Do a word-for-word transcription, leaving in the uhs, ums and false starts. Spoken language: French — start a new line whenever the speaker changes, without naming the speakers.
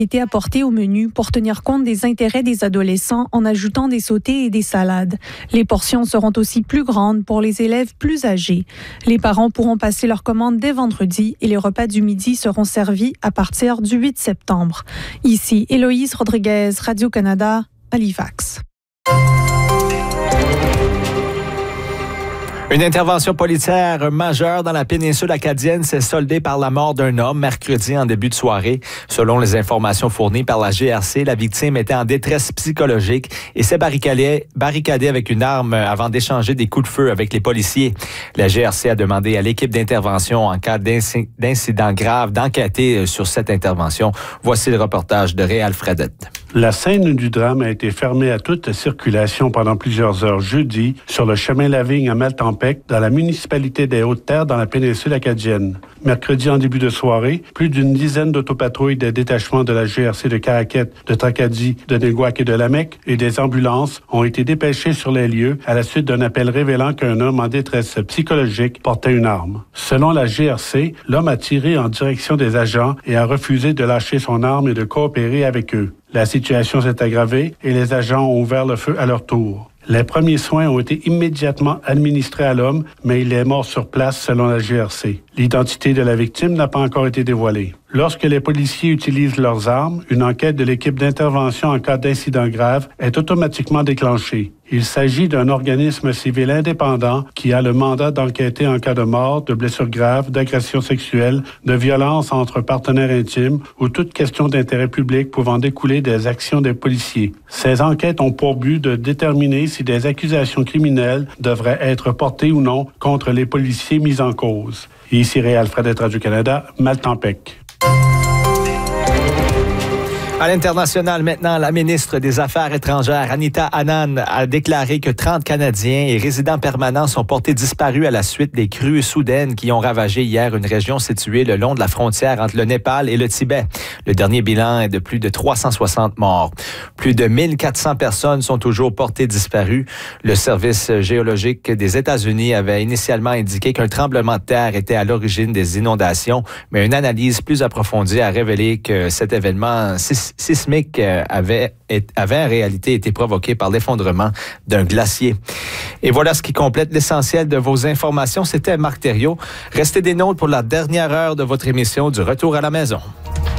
été apporté au menu pour tenir compte des intérêts des adolescents en ajoutant des sautés et des salades. Les portions seront aussi plus grandes pour les élèves plus âgés. Les parents pourront passer leur commande dès vendredi et les repas du midi seront servis à partir du huit septembre. Ici, Héloïse Rodriguez, Radio-Canada, Halifax.
Une intervention policière majeure dans la péninsule acadienne s'est soldée par la mort d'un homme mercredi en début de soirée. Selon les informations fournies par la G R C, la victime était en détresse psychologique et s'est barricadée, barricadée avec une arme avant d'échanger des coups de feu avec les policiers. La G R C a demandé à l'équipe d'intervention en cas d'incident grave d'enquêter sur cette intervention. Voici le reportage de Réal Fredette.
La scène du drame a été fermée à toute circulation pendant plusieurs heures jeudi sur le chemin Lavigne à Maltempec, dans la municipalité des Hautes-Terres, dans la péninsule acadienne. Mercredi, en début de soirée, plus d'une dizaine d'autopatrouilles des détachements de la G R C de Caraquette, de Tracadie, de Néguac et de Lamec et des ambulances ont été dépêchées sur les lieux à la suite d'un appel révélant qu'un homme en détresse psychologique portait une arme. Selon la G R C, l'homme a tiré en direction des agents et a refusé de lâcher son arme et de coopérer avec eux. La situation s'est aggravée et les agents ont ouvert le feu à leur tour. Les premiers soins ont été immédiatement administrés à l'homme, mais il est mort sur place selon la G R C. L'identité de la victime n'a pas encore été dévoilée. Lorsque les policiers utilisent leurs armes, une enquête de l'équipe d'intervention en cas d'incident grave est automatiquement déclenchée. Il s'agit d'un organisme civil indépendant qui a le mandat d'enquêter en cas de mort, de blessures graves, d'agression sexuelle, de violence entre partenaires intimes ou toute question d'intérêt public pouvant découler des actions des policiers. Ces enquêtes ont pour but de déterminer si des accusations criminelles devraient être portées ou non contre les policiers mis en cause. Ici Réal Fredette, Radio-Canada, Maltempec.
À l'international, maintenant, la ministre des Affaires étrangères, Anita Anand, a déclaré que trente Canadiens et résidents permanents sont portés disparus à la suite des crues soudaines qui ont ravagé hier une région située le long de la frontière entre le Népal et le Tibet. Le dernier bilan est de plus de trois cent soixante morts. Plus de mille quatre cents personnes sont toujours portées disparues. Le service géologique des États-Unis avait initialement indiqué qu'un tremblement de terre était à l'origine des inondations, mais une analyse plus approfondie a révélé que cet événement sismique avait, avait en réalité été provoqué par l'effondrement d'un glacier. Et voilà ce qui complète l'essentiel de vos informations. C'était Marc Thériault. Restez des nôtres pour la dernière heure de votre émission du Retour à la maison.